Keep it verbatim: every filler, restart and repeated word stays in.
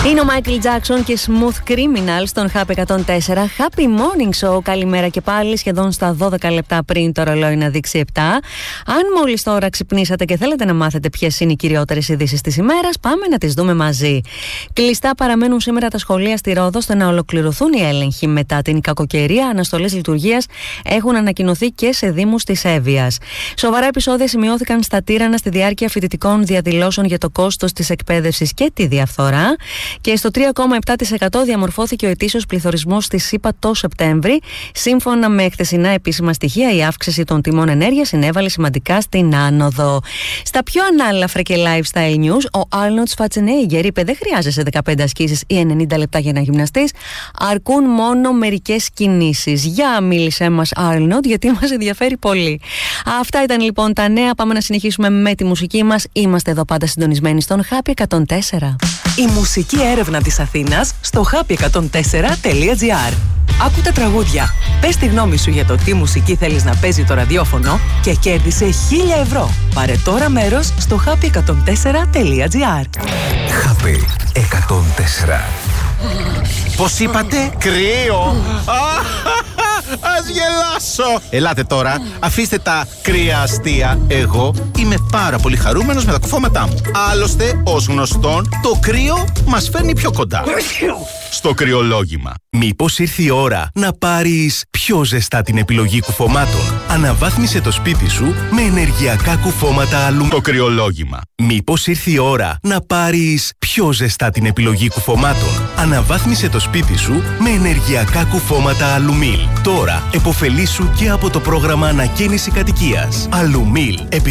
Είναι ο Μάικλ Τζάκσον και Smooth Criminal στον Happy εκατόν τέσσερα. Happy Morning Show. Καλημέρα και πάλι, σχεδόν στα δώδεκα λεπτά πριν το ρολόι να δείξει επτά. Αν μόλις τώρα ξυπνήσατε και θέλετε να μάθετε ποιες είναι οι κυριότερες ειδήσεις της ημέρας, πάμε να τις δούμε μαζί. Κλειστά παραμένουν σήμερα τα σχολεία στη Ρόδο ώστε να ολοκληρωθούν οι έλεγχοι μετά την κακοκαιρία. Αναστολές λειτουργίας έχουν ανακοινωθεί και σε δήμους της Εύβοιας. Σοβαρά επεισόδια σημειώθηκαν στα Τύρανα στη διάρκεια φοιτητικών διαδηλώσεων για το κόστος της εκπαίδευσης και τη διαφθορά. Και στο τρία κόμμα επτά τοις εκατό διαμορφώθηκε ο ετήσιος πληθωρισμός στη ΣΥΠΑ το Σεπτέμβρη. Σύμφωνα με χθεσινά επίσημα στοιχεία, η αύξηση των τιμών ενέργειας συνέβαλε σημαντικά στην άνοδο. Στα πιο ανάλαφρα και lifestyle news, ο Arnold Schwarzenegger είπε: δεν χρειάζεσαι δεκαπέντε ασκήσεις ή ενενήντα λεπτά για να γυμναστείς, αρκούν μόνο μερικές κινήσεις. Για μίλησέ μας, Arnold, γιατί μας ενδιαφέρει πολύ. Αυτά ήταν λοιπόν τα νέα. Πάμε να συνεχίσουμε με τη μουσική μας. Είμαστε εδώ πάντα συντονισμένοι στον Happy εκατόν τέσσερα. Η μουσική έρευνα της Αθήνας στο happy εκατόν τέσσερα τελεία τζι άρ. Άκου τα τραγούδια. Πες τη γνώμη σου για το τι μουσική θέλεις να παίζει το ραδιόφωνο και κέρδισε χίλια ευρώ. Πάρε τώρα μέρος στο happy εκατόν τέσσερα τελεία τζι άρ. Happy εκατόν τέσσερα. Πώς είπατε? Κρύο! Ας γελάσω! Ελάτε τώρα, αφήστε τα κρύα αστεία. Εγώ είμαι πάρα πολύ χαρούμενος με τα κουφώματά μου. Άλλωστε, ως γνωστόν, το κρύο μας φέρνει πιο κοντά. Στο κρυολόγημα. Μήπως ήρθε η ώρα να πάρεις πιο ζεστά την επιλογή κουφωμάτων? Αναβάθμισε το σπίτι σου με ενεργειακά κουφώματα αλουμίλ. Το κρυολόγημα. Μήπως ήρθε η ώρα να πάρεις πιο ζεστά την επιλογή κουφωμάτων? Αναβάθμισε το σπίτι σου με ενεργειακά κουφώματα αλουμίλ. Τώρα, επωφελήσου και από το πρόγραμμα ανακαίνιση κατοικίας. Αλουμίλ.